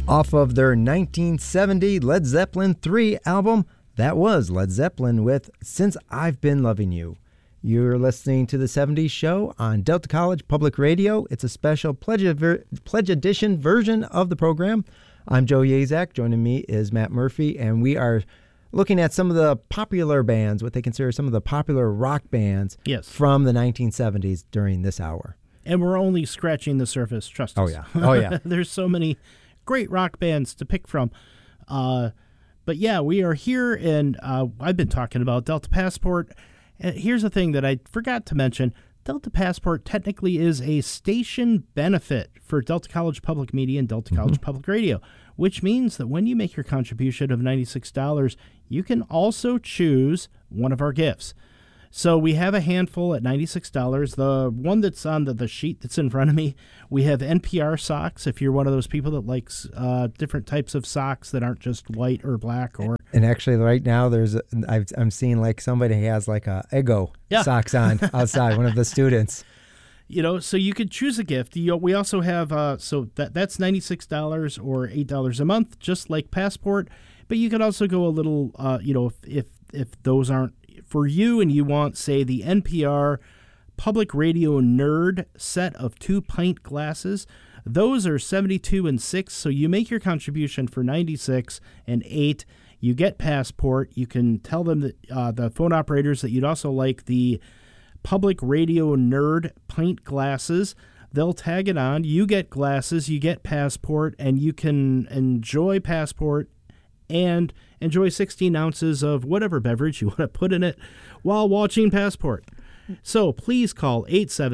Off of their 1970 Led Zeppelin 3 album, that was Led Zeppelin with Since I've Been Loving You. You're listening to the 70s show on Delta College Public Radio. It's a special Pledge Edition version of the program. I'm Joe Yazak. Joining me is Matt Murphy, and we are looking at some of the popular bands, what they consider some of the popular rock bands from the 1970s during this hour. And we're only scratching the surface, trust us. Oh, yeah. There's so many great rock bands to pick from. But yeah, we are here, and I've been talking about Delta Passport. Here's the thing that I forgot to mention. Delta Passport technically is a station benefit for Delta College Public Media and Delta College Public Radio, which means that when you make your contribution of $96, you can also choose one of our gifts. So we have a handful at $96. The one that's on the sheet that's in front of me, we have NPR socks. If you're one of those people that likes different types of socks that aren't just white or black, or and actually right now I'm seeing like somebody has like a Eggo socks on outside. One of the students. So you could choose a gift. We also have so that's $96 or $8 a month, just like Passport. But you could also go a little, if those aren't for you, and you want, say, the NPR Public Radio Nerd set of 2 pint glasses. Those are $72 and $6, so you make your contribution for $96 and $8. You get Passport. You can tell them that the phone operators that you'd also like the Public Radio Nerd pint glasses. They'll tag it on. You get glasses. You get Passport, and you can enjoy Passport and enjoy 16 ounces of whatever beverage you want to put in it while watching Passport. So please call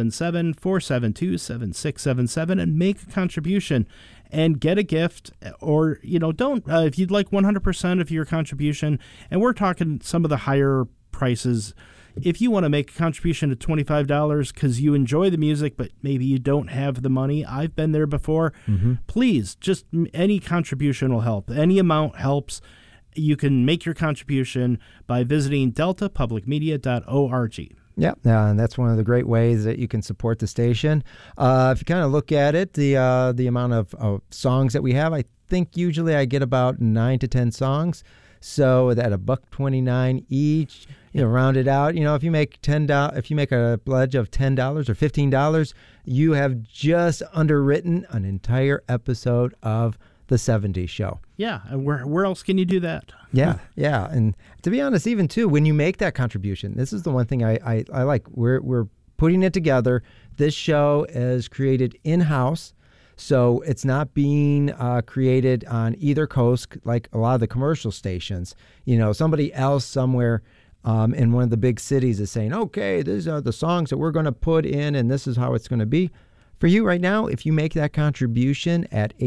877-472-7677 and make a contribution and get a gift, or, don't, if you'd like 100% of your contribution, and we're talking some of the higher prices. If you want to make a contribution of $25 because you enjoy the music, but maybe you don't have the money, I've been there before. Please, just any contribution will help. Any amount helps. You can make your contribution by visiting deltapublicmedia.org. Yeah, and that's one of the great ways that you can support the station. If you kind of look at it, the amount of songs that we have, I think usually I get about 9 to 10 songs. So at $1.29 each, round it out. If you make if you make a pledge of $10 or $15, you have just underwritten an entire episode of the 70s show. Yeah, and where else can you do that? Yeah, and to be honest, even too, when you make that contribution, this is the one thing I like. We're putting it together. This show is created in-house. So it's not being created on either coast like a lot of the commercial stations. Somebody else somewhere in one of the big cities is saying, okay, these are the songs that we're going to put in, and this is how it's going to be. For you right now, if you make that contribution at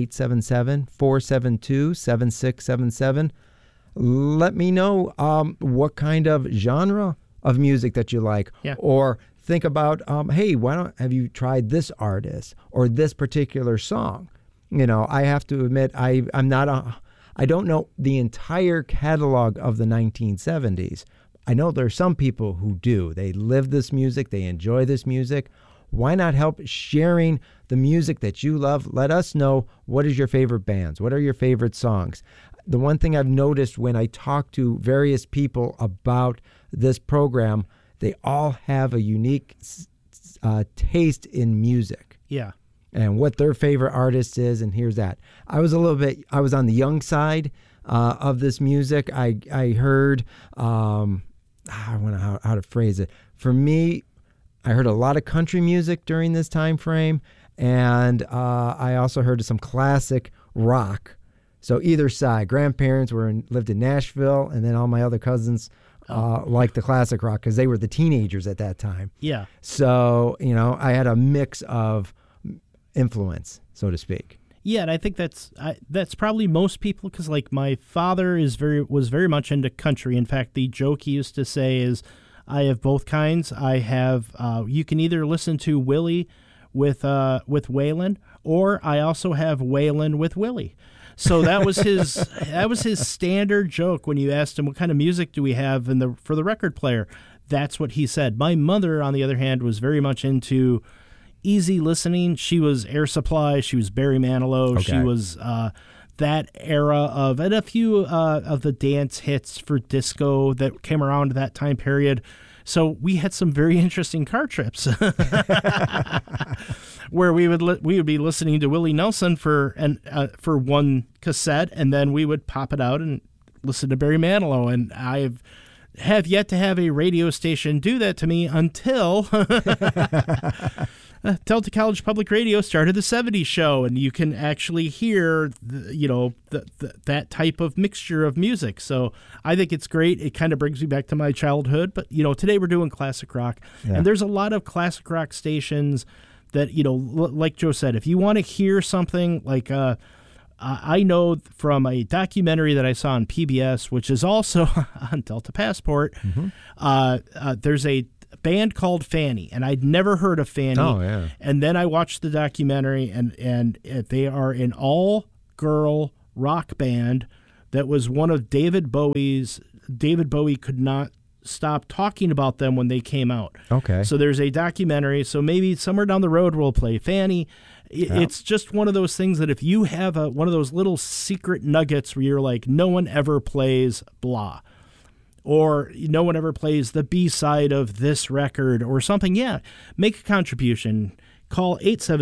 877-472-7677, let me know what kind of genre of music that you like, or think about, hey, have you tried this artist or this particular song? I have to admit, I don't know the entire catalog of the 1970s. I know there are some people who do. They live this music. They enjoy this music. Why not help sharing the music that you love? Let us know, what is your favorite bands? What are your favorite songs? The one thing I've noticed when I talk to various people about this program, they all have a unique taste in music. Yeah. And what their favorite artist is, and here's that. I was on the young side of this music. I heard, I don't know how to phrase it. For me, I heard a lot of country music during this time frame, and I also heard some classic rock. So either side, grandparents lived in Nashville, and then all my other cousins liked the classic rock because they were the teenagers at that time. Yeah. So, I had a mix of influence, so to speak. Yeah, and I think that's probably most people, because like my father was very much into country. In fact, the joke he used to say is, I have both kinds. I have you can either listen to Willie with Waylon, or I also have Waylon with Willie. So that was his standard joke when you asked him, what kind of music do we have for the record player? That's what he said. My mother, on the other hand, was very much into easy listening. She was Air Supply. She was Barry Manilow. Okay. She was that era of, and a few of the dance hits for disco that came around that time period. So we had some very interesting car trips where we would be listening to Willie Nelson for one cassette, and then we would pop it out and listen to Barry Manilow. And I have yet to have a radio station do that to me until Delta College Public Radio started the 70s show, and you can actually hear that type of mixture of music. So I think it's great. It kind of brings me back to my childhood. But today we're doing classic rock, and there's a lot of classic rock stations that like Joe said, if you want to hear something like I know from a documentary that I saw on PBS, which is also on Delta Passport, there's a band called Fanny, and I'd never heard of Fanny. Oh, yeah. And then I watched the documentary, and they are an all-girl rock band that was one of David Bowie's. David Bowie could not stop talking about them when they came out. Okay. So there's a documentary, so maybe somewhere down the road we'll play Fanny. It's just one of those things that if you have one of those little secret nuggets where you're like, no one ever plays blah, or no one ever plays the B-side of this record or something, make a contribution. Call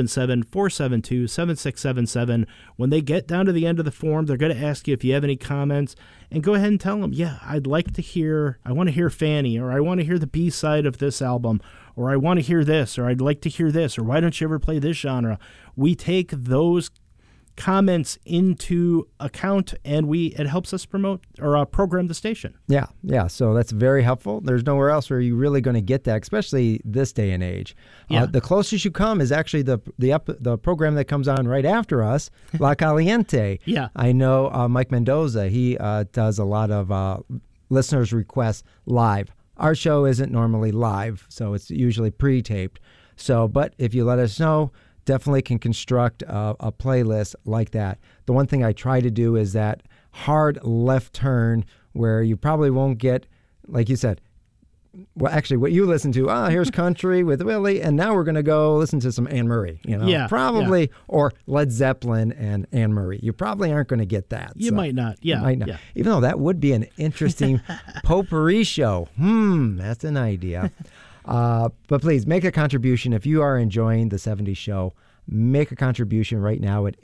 877-472-7677. When they get down to the end of the form, they're going to ask you if you have any comments, and go ahead and tell them, I want to hear Fanny, or I want to hear the B-side of this album, or I want to hear this, or I'd like to hear this, or why don't you ever play this genre? We take those comments into account, and it helps us promote or program the station. Yeah. So that's very helpful. There's nowhere else where you're really going to get that, especially this day and age. The closest you come is actually the program that comes on right after us, La Caliente. Yeah. I know Mike Mendoza. He does a lot of listeners' requests live. Our show isn't normally live, so it's usually pre-taped. But if you let us know, definitely can construct a playlist like that. The one thing I try to do is that hard left turn where you probably won't get, like you said, well, actually what you listen to, here's country with Willie, and now we're going to go listen to some Anne Marie, probably, or Led Zeppelin and Anne Marie. You probably aren't going to get that. You might not. Yeah. Might not. Yeah. Even though that would be an interesting potpourri show. That's an idea. But please make a contribution. If you are enjoying the 70s show, make a contribution right now at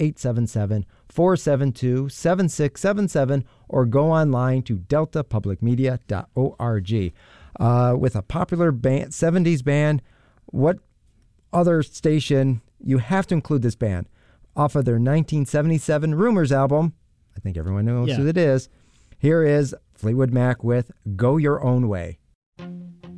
877-472-7677 or go online to deltapublicmedia.org. With a popular 70s band, what other station, you have to include this band. Off of their 1977 Rumors album, I think everyone knows who it is, here is Fleetwood Mac with Go Your Own Way.